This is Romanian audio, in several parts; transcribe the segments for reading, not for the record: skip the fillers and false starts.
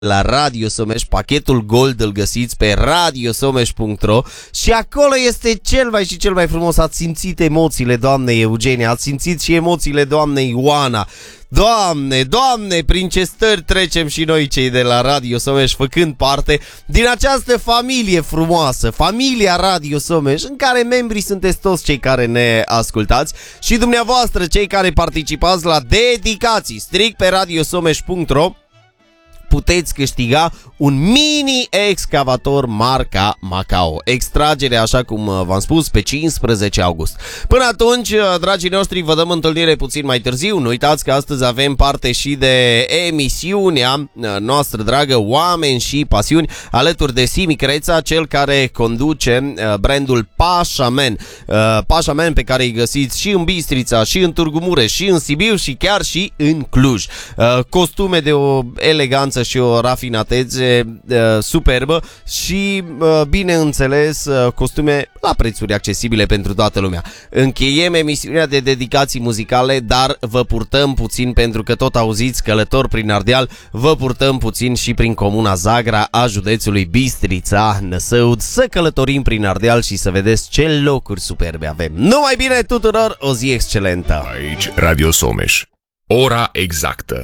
la Radio Someș, pachetul Gold îl găsiți pe radiosomeș.ro și acolo este cel mai frumos. Ați simțit emoțiile doamnei Eugenia, ați simțit și emoțiile doamnei Ioana. Doamne, prin ce stări trecem și noi cei de la Radio Someș, făcând parte din această familie frumoasă, familia Radio Someș, în care membrii sunteți toți cei care ne ascultați și dumneavoastră cei care participați la dedicații strict pe radiosomeș.ro. Puteți câștiga un mini excavator marca Macao. Extragere, așa cum v-am spus, pe 15 august. Până atunci, dragii noștri, vă dăm întâlnire puțin mai târziu. Nu uitați că astăzi avem parte și de emisiunea noastră dragă Oameni și Pasiuni, alături de Simi Creța, cel care conduce brandul Pașamen. Pașamen pe care îi găsiți și în Bistrița, și în Târgu Mureș, și în Sibiu și chiar și în Cluj. Costume de o eleganță și o rafinatețe superbă și, bineînțeles, costume la prețuri accesibile pentru toată lumea. Încheiem emisiunea de dedicații muzicale, dar vă purtăm puțin, pentru că tot auziți Călător prin Ardeal, vă purtăm puțin și prin comuna Zagra a județului Bistrița, Năsăud, să călătorim prin Ardeal și să vedeți ce locuri superbe avem. Numai bine tuturor, o zi excelentă! Aici Radio Someș. Ora exactă.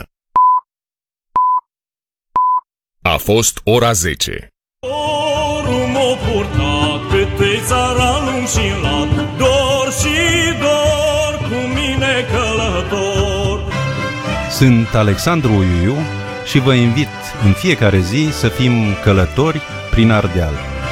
A fost ora 10. Dorul m-o purtat pe țara lung și lat, dor și dor cu mine călător. Sunt Alexandru Uiu și vă invit în fiecare zi să fim călători prin Ardeal.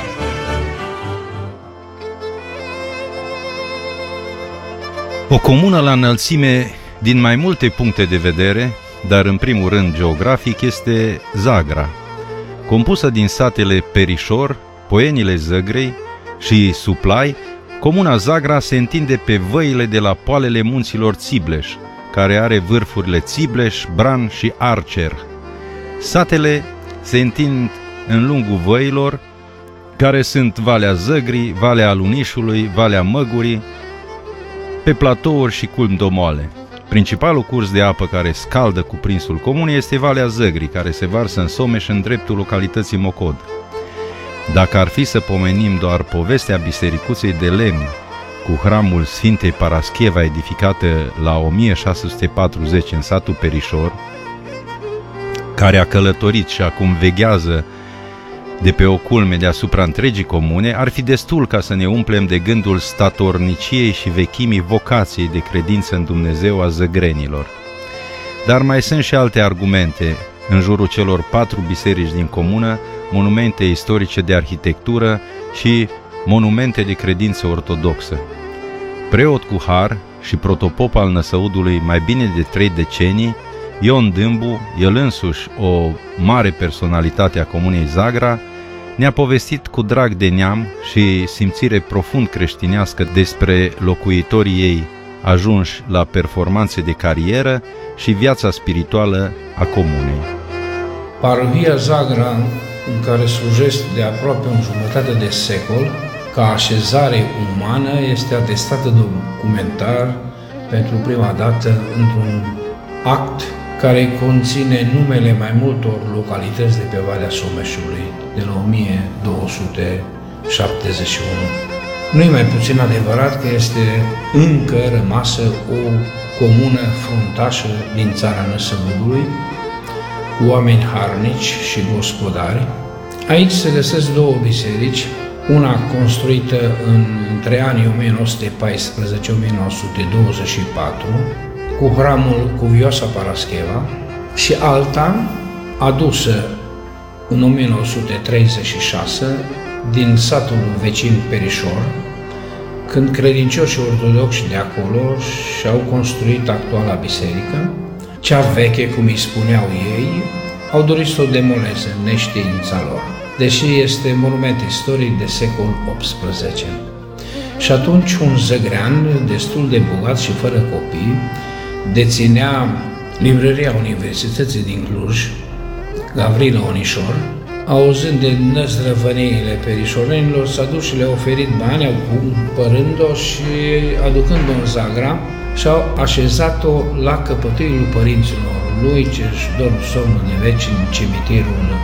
O comună la înălțime din mai multe puncte de vedere, dar în primul rând geografic, este Zagra. Compusă din satele Perișor, Poienile Zăgrei și Suplai, comuna Zagra se întinde pe văile de la poalele munților Țibleș, care are vârfurile Țibleș, Bran și Arcer. Satele se întind în lungul văilor, care sunt Valea Zăgrii, Valea Alunișului, Valea Măgurii, pe platouri și culmi domoale. Principalul curs de apă care scaldă cuprinsul comunei este Valea Zăgrii, care se varsă în Someș în dreptul localității Mocod. Dacă ar fi să pomenim doar povestea bisericuței de lemn cu hramul Sfintei Parascheva, edificată la 1640 în satul Perișor, care a călătorit și acum veghează de pe o culme deasupra întregii comune, ar fi destul ca să ne umplem de gândul statorniciei și vechimii vocației de credință în Dumnezeu a zăgrenilor. Dar mai sunt și alte argumente în jurul celor 4 biserici din comună, monumente istorice de arhitectură și monumente de credință ortodoxă. Preot cu har și protopop al Năsăudului mai bine de 3 decenii, Ion Dâmbu, el însuși o mare personalitate a comunei Zagra, ne-a povestit cu drag de neam și simțire profund creștinească despre locuitorii ei ajunși la performanțe de carieră și viața spirituală a comunei. Parohia Zagra, în care slujesc de aproape o jumătate de secol, ca așezare umană, este atestată documentar pentru prima dată într-un act care conține numele mai multor localități de pe Valea Someșului, de la 1271. Nu-i mai puțin adevărat că este încă rămasă o comună fruntașă din țara Năsăudului, cu oameni harnici și gospodari. Aici se găsesc 2 biserici, una construită între anii 1914-1924, cu hramul Cuvioasa Parascheva, și alta adusă în 1936 din satul vecin Perișor, când credincioșii ortodoxi de acolo și-au construit actuala biserică. Cea veche, cum îi spuneau ei, au dorit să o demoleze în neștiința lor, deși este monument istoric de secol XVIII. Și atunci un zăgrean destul de bogat și fără copii deținea librăria Universității din Cluj, Gavrila Onișor. Auzind de năzdrăvăniile perișorenilor, s-a dus și le-a oferit bani, cumpărând-o și aducând-o în Zagra și au așezat-o la căpătâiul părinților lui, ce își dorm somnul de veci în cimitirul